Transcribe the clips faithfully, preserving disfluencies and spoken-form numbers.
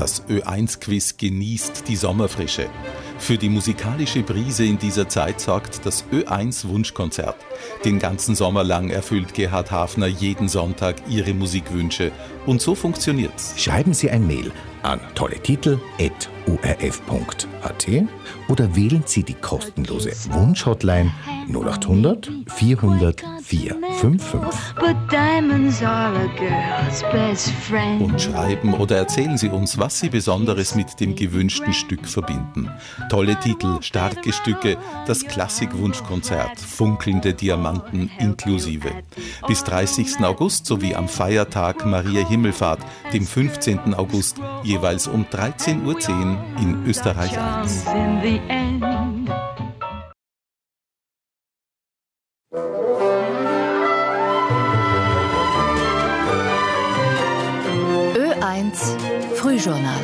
Das Ö eins Quiz genießt die Sommerfrische. Für die musikalische Brise in dieser Zeit sorgt das Ö eins Wunschkonzert. Den ganzen Sommer lang erfüllt Gerhard Hafner jeden Sonntag Ihre Musikwünsche. Und so funktioniert's. Schreiben Sie ein Mail an tolletitel at u r f punkt a t oder wählen Sie die kostenlose Wunsch-Hotline null acht hundert vierhundert vierhundertfünfundfünfzig. Und schreiben oder erzählen Sie uns, was Sie Besonderes mit dem gewünschten Stück verbinden. Tolle Titel, starke Stücke, das Klassik-Wunschkonzert, funkelnde Diamanten inklusive. Bis dreißigsten August sowie am Feiertag Maria Himmelfahrt, dem fünfzehnten August, jeweils um dreizehn Uhr zehn in Österreich eins. Ö eins Frühjournal.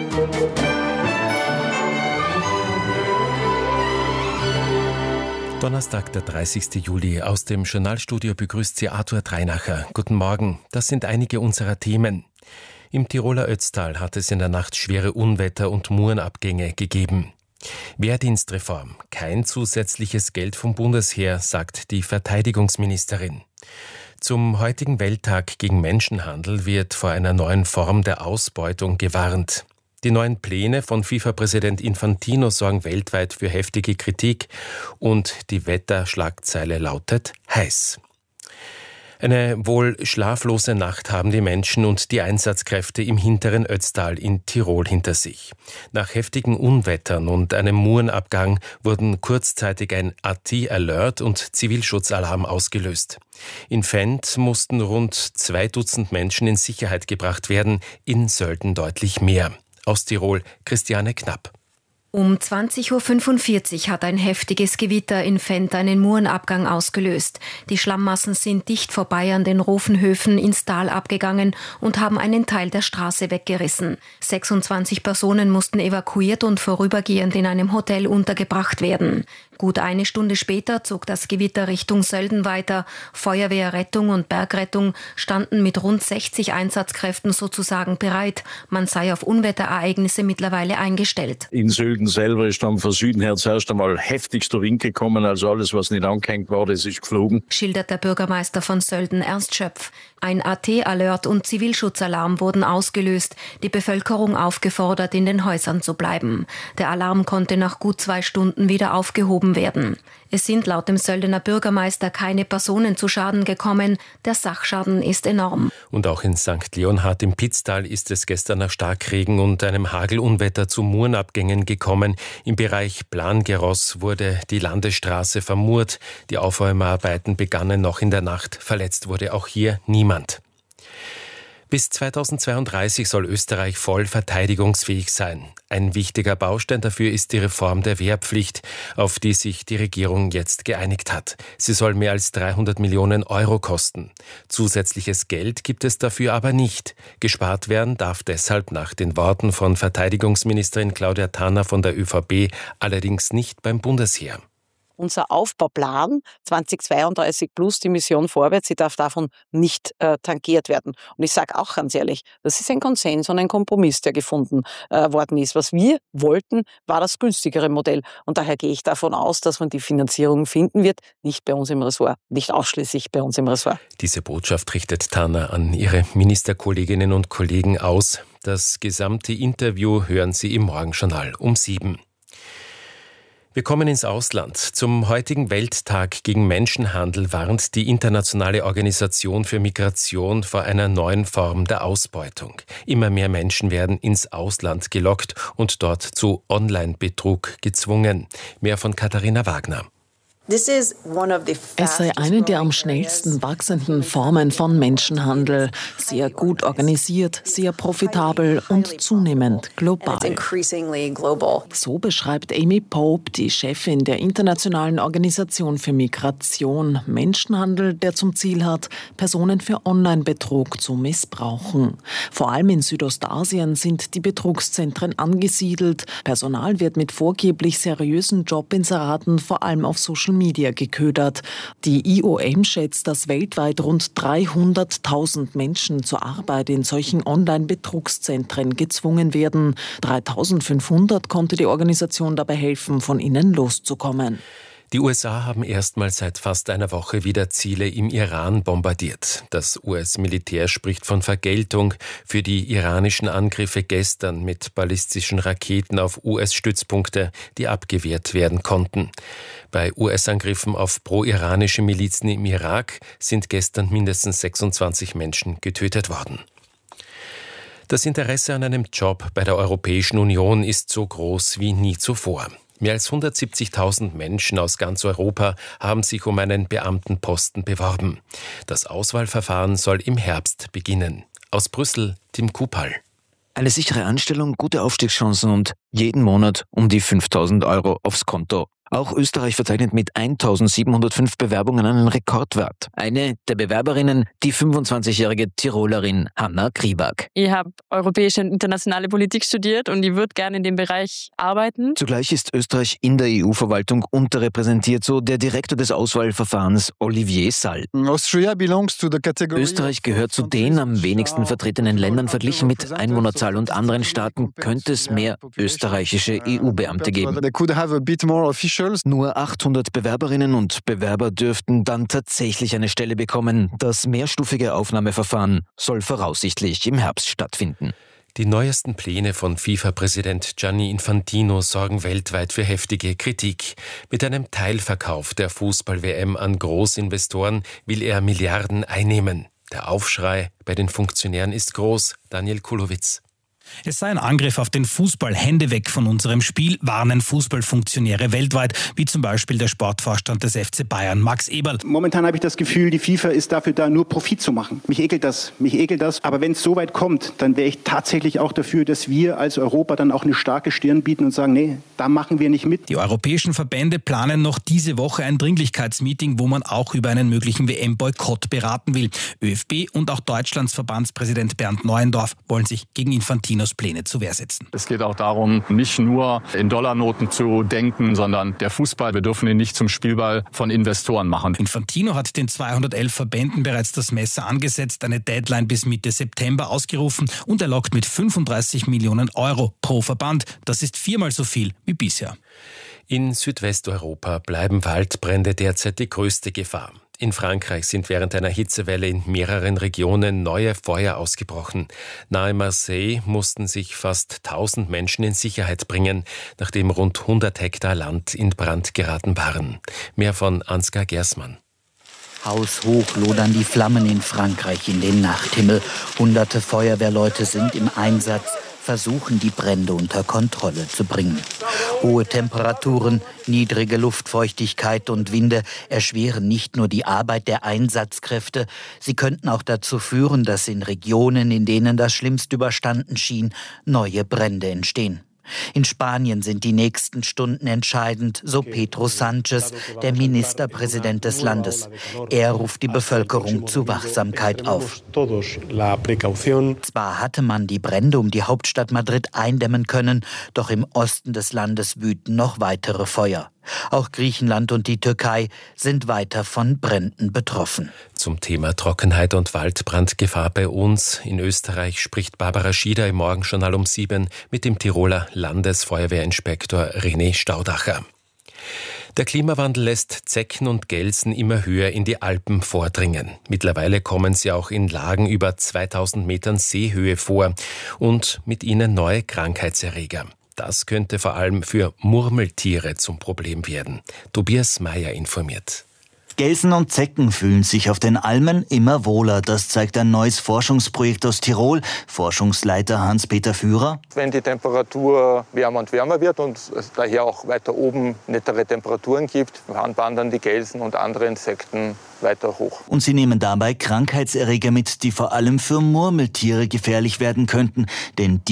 Donnerstag, der dreißigsten Juli. Aus dem Journalstudio begrüßt Sie Arthur Dreinacher. Guten Morgen. Das sind einige unserer Themen. Im Tiroler Ötztal hat es in der Nacht schwere Unwetter und Murenabgänge gegeben. Wehrdienstreform. Kein zusätzliches Geld vom Bundesheer, sagt die Verteidigungsministerin. Zum heutigen Welttag gegen Menschenhandel wird vor einer neuen Form der Ausbeutung gewarnt. Die neuen Pläne von FIFA-Präsident Infantino sorgen weltweit für heftige Kritik und die Wetterschlagzeile lautet heiß. Eine wohl schlaflose Nacht haben die Menschen und die Einsatzkräfte im hinteren Ötztal in Tirol hinter sich. Nach heftigen Unwettern und einem Murenabgang wurden kurzzeitig ein A T-Alert und Zivilschutzalarm ausgelöst. In Fendt mussten rund zwei Dutzend Menschen in Sicherheit gebracht werden, in Sölden deutlich mehr. Aus Tirol, Christiane Knapp. Um zwanzig Uhr fünfundvierzig hat ein heftiges Gewitter in Fendt einen Murenabgang ausgelöst. Die Schlammmassen sind dicht vorbei an den Rofenhöfen ins Tal abgegangen und haben einen Teil der Straße weggerissen. sechsundzwanzig Personen mussten evakuiert und vorübergehend in einem Hotel untergebracht werden. Gut eine Stunde später zog das Gewitter Richtung Sölden weiter. Feuerwehr, Rettung und Bergrettung standen mit rund sechzig Einsatzkräften sozusagen bereit. Man sei auf Unwetterereignisse mittlerweile eingestellt. In Sölden selber ist dann von Süden her zuerst einmal heftigster Wind gekommen. Also alles, was nicht angehängt war, das ist geflogen. Schildert der Bürgermeister von Sölden, Ernst Schöpf. Ein A T-Alert und Zivilschutzalarm wurden ausgelöst. Die Bevölkerung aufgefordert, in den Häusern zu bleiben. Der Alarm konnte nach gut zwei Stunden wieder aufgehoben werden. Es sind laut dem Söldener Bürgermeister keine Personen zu Schaden gekommen. Der Sachschaden ist enorm. Und auch in Sankt Leonhard im Pitztal ist es gestern nach Starkregen und einem Hagelunwetter zu Murenabgängen gekommen. Im Bereich Plangeross wurde die Landesstraße vermurt. Die Aufräumarbeiten begannen noch in der Nacht. Verletzt wurde auch hier niemand. Bis zweitausendzweiunddreißig soll Österreich voll verteidigungsfähig sein. Ein wichtiger Baustein dafür ist die Reform der Wehrpflicht, auf die sich die Regierung jetzt geeinigt hat. Sie soll mehr als dreihundert Millionen Euro kosten. Zusätzliches Geld gibt es dafür aber nicht. Gespart werden darf deshalb nach den Worten von Verteidigungsministerin Claudia Tanner von der ÖVP allerdings nicht beim Bundesheer. Unser Aufbauplan zweitausendzweiunddreißig plus die Mission vorwärts, sie darf davon nicht äh, tangiert werden. Und ich sage auch ganz ehrlich, das ist ein Konsens und ein Kompromiss, der gefunden äh, worden ist. Was wir wollten, war das günstigere Modell. Und daher gehe ich davon aus, dass man die Finanzierung finden wird, nicht bei uns im Ressort, nicht ausschließlich bei uns im Ressort. Diese Botschaft richtet Tanner an ihre Ministerkolleginnen und Kollegen aus. Das gesamte Interview hören Sie im Morgenjournal um sieben. Wir kommen ins Ausland. Zum heutigen Welttag gegen Menschenhandel warnt die Internationale Organisation für Migration vor einer neuen Form der Ausbeutung. Immer mehr Menschen werden ins Ausland gelockt und dort zu Online-Betrug gezwungen. Mehr von Katharina Wagner. Es sei eine der am schnellsten wachsenden Formen von Menschenhandel. Sehr gut organisiert, sehr profitabel und zunehmend global. So beschreibt Amy Pope, die Chefin der Internationalen Organisation für Migration, Menschenhandel, der zum Ziel hat, Personen für Online-Betrug zu missbrauchen. Vor allem in Südostasien sind die Betrugszentren angesiedelt. Personal wird mit vorgeblich seriösen Jobinseraten vor allem auf Social Media geködert. Die I O M schätzt, dass weltweit rund dreihunderttausend Menschen zur Arbeit in solchen Online-Betrugszentren gezwungen werden. dreitausendfünfhundert konnte die Organisation dabei helfen, von ihnen loszukommen. Die U S A haben erstmals seit fast einer Woche wieder Ziele im Iran bombardiert. Das U S-Militär spricht von Vergeltung für die iranischen Angriffe gestern mit ballistischen Raketen auf U S-Stützpunkte, die abgewehrt werden konnten. Bei U S-Angriffen auf pro-iranische Milizen im Irak sind gestern mindestens sechsundzwanzig Menschen getötet worden. Das Interesse an einem Job bei der Europäischen Union ist so groß wie nie zuvor. Mehr als hundertsiebzigtausend Menschen aus ganz Europa haben sich um einen Beamtenposten beworben. Das Auswahlverfahren soll im Herbst beginnen. Aus Brüssel, Tim Kupal. Eine sichere Anstellung, gute Aufstiegschancen und jeden Monat um die fünftausend Euro aufs Konto. Auch Österreich verzeichnet mit eintausendsiebenhundertfünf Bewerbungen einen Rekordwert. Eine der Bewerberinnen, die fünfundzwanzigjährige Tirolerin Hanna Kriebak. Ich habe europäische und internationale Politik studiert und ich würde gerne in dem Bereich arbeiten. Zugleich ist Österreich in der E U-Verwaltung unterrepräsentiert, so der Direktor des Auswahlverfahrens Olivier Sall. Österreich gehört zu den am wenigsten vertretenen Ländern. Verglichen mit Einwohnerzahl und anderen Staaten könnte es mehr österreichische E U-Beamte geben. Nur achthundert Bewerberinnen und Bewerber dürften dann tatsächlich eine Stelle bekommen. Das mehrstufige Aufnahmeverfahren soll voraussichtlich im Herbst stattfinden. Die neuesten Pläne von FIFA-Präsident Gianni Infantino sorgen weltweit für heftige Kritik. Mit einem Teilverkauf der Fußball-W M an Großinvestoren will er Milliarden einnehmen. Der Aufschrei bei den Funktionären ist groß. Daniel Kulowitz. Es sei ein Angriff auf den Fußball. Hände weg von unserem Spiel, warnen Fußballfunktionäre weltweit, wie zum Beispiel der Sportvorstand des F C Bayern, Max Eberl. Momentan habe ich das Gefühl, die FIFA ist dafür da, nur Profit zu machen. Mich ekelt das, mich ekelt das. Aber wenn es so weit kommt, dann wäre ich tatsächlich auch dafür, dass wir als Europa dann auch eine starke Stirn bieten und sagen, nee, da machen wir nicht mit. Die europäischen Verbände planen noch diese Woche ein Dringlichkeitsmeeting, wo man auch über einen möglichen W M-Boykott beraten will. ÖFB und auch Deutschlands Verbandspräsident Bernd Neuendorf wollen sich gegen Infantino Pläne zur Wehr setzen. Es geht auch darum, nicht nur in Dollarnoten zu denken, sondern der Fußball, wir dürfen ihn nicht zum Spielball von Investoren machen. Infantino hat den zweihundertelf Verbänden bereits das Messer angesetzt, eine Deadline bis Mitte September ausgerufen und er lockt mit fünfunddreißig Millionen Euro pro Verband. Das ist viermal so viel wie bisher. In Südwesteuropa bleiben Waldbrände derzeit die größte Gefahr. In Frankreich sind während einer Hitzewelle in mehreren Regionen neue Feuer ausgebrochen. Nahe Marseille mussten sich fast tausend Menschen in Sicherheit bringen, nachdem rund hundert Hektar Land in Brand geraten waren. Mehr von Ansgar Gersmann. Haushoch lodern die Flammen in Frankreich in den Nachthimmel. Hunderte Feuerwehrleute sind im Einsatz, versuchen die Brände unter Kontrolle zu bringen. Hohe Temperaturen, niedrige Luftfeuchtigkeit und Winde erschweren nicht nur die Arbeit der Einsatzkräfte, sie könnten auch dazu führen, dass in Regionen, in denen das Schlimmste überstanden schien, neue Brände entstehen. In Spanien sind die nächsten Stunden entscheidend, so Pedro Sánchez, der Ministerpräsident des Landes. Er ruft die Bevölkerung zu Wachsamkeit auf. Zwar hatte man die Brände um die Hauptstadt Madrid eindämmen können, doch im Osten des Landes wüten noch weitere Feuer. Auch Griechenland und die Türkei sind weiter von Bränden betroffen. Zum Thema Trockenheit und Waldbrandgefahr bei uns in Österreich spricht Barbara Schieder im Morgenjournal um sieben mit dem Tiroler Landesfeuerwehrinspektor René Staudacher. Der Klimawandel lässt Zecken und Gelsen immer höher in die Alpen vordringen. Mittlerweile kommen sie auch in Lagen über zweitausend Metern Seehöhe vor und mit ihnen neue Krankheitserreger. Das könnte vor allem für Murmeltiere zum Problem werden. Tobias Meyer informiert. Gelsen und Zecken fühlen sich auf den Almen immer wohler. Das zeigt ein neues Forschungsprojekt aus Tirol. Forschungsleiter Hans-Peter Führer. Wenn die Temperatur wärmer und wärmer wird und es daher auch weiter oben nettere Temperaturen gibt, wandern die Gelsen und andere Insekten weiter hoch. Und sie nehmen dabei Krankheitserreger mit, die vor allem für Murmeltiere gefährlich werden könnten. Denn die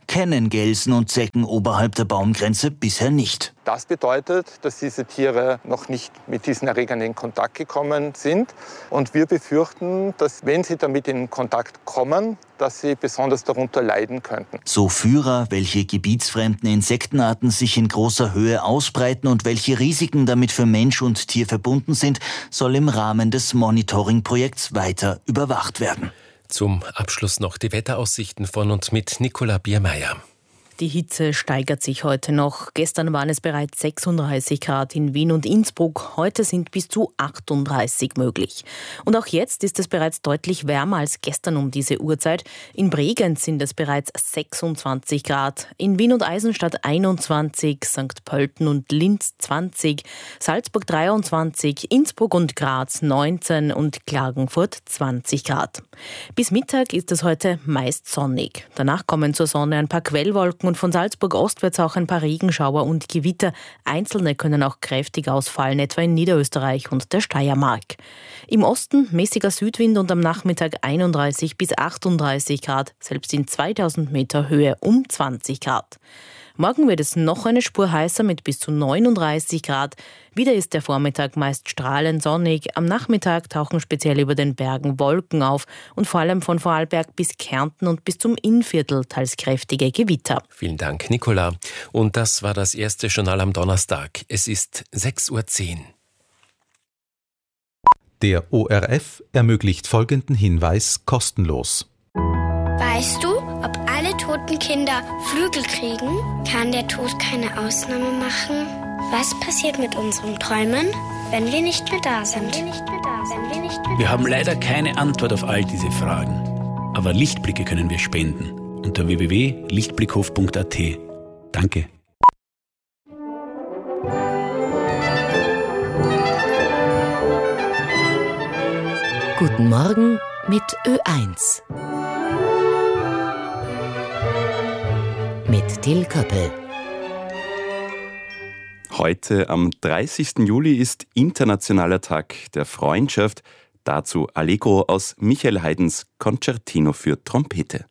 kennen Gelsen und Zecken oberhalb der Baumgrenze bisher nicht. Das bedeutet, dass diese Tiere noch nicht mit diesen Erregern in Kontakt gekommen sind. Und wir befürchten, dass wenn sie damit in Kontakt kommen, dass sie besonders darunter leiden könnten. So Führer, welche gebietsfremden Insektenarten sich in großer Höhe ausbreiten und welche Risiken damit für Mensch und Tier verbunden sind, soll im Rahmen des Monitoring-Projekts weiter überwacht werden. Zum Abschluss noch die Wetteraussichten von und mit Nicola Biermeier. Die Hitze steigert sich heute noch. Gestern waren es bereits sechsunddreißig Grad in Wien und Innsbruck. Heute sind bis zu achtunddreißig möglich. Und auch jetzt ist es bereits deutlich wärmer als gestern um diese Uhrzeit. In Bregenz sind es bereits sechsundzwanzig Grad. In Wien und Eisenstadt einundzwanzig, Sankt Pölten und Linz zwanzig, Salzburg dreiundzwanzig, Innsbruck und Graz neunzehn und Klagenfurt zwanzig Grad. Bis Mittag ist es heute meist sonnig. Danach kommen zur Sonne ein paar Quellwolken und von Salzburg ostwärts auch ein paar Regenschauer und Gewitter. Einzelne können auch kräftig ausfallen, etwa in Niederösterreich und der Steiermark. Im Osten mäßiger Südwind und am Nachmittag einunddreißig bis achtunddreißig Grad, selbst in zweitausend Meter Höhe um zwanzig Grad. Morgen wird es noch eine Spur heißer mit bis zu neununddreißig Grad. Wieder ist der Vormittag meist strahlend sonnig. Am Nachmittag tauchen speziell über den Bergen Wolken auf und vor allem von Vorarlberg bis Kärnten und bis zum Innviertel teils kräftige Gewitter. Vielen Dank, Nicola. Und das war das erste Journal am Donnerstag. Es ist sechs Uhr zehn. Der O R F ermöglicht folgenden Hinweis kostenlos. Weißt du, ob alle toten Kinder Flügel kriegen? Kann der Tod keine Ausnahme machen? Was passiert mit unseren Träumen, wenn wir nicht mehr da sind? Wenn wir nicht mehr da sind. Wenn wir nicht mehr Wir haben leider keine Antwort auf all diese Fragen. Aber Lichtblicke können wir spenden. Unter w w w punkt lichtblickhof punkt a t. Danke. Guten Morgen mit Ö eins. Mit Till Köppel. Heute am dreißigsten Juli ist Internationaler Tag der Freundschaft. Dazu Allegro aus Michael Haydns Concertino für Trompete.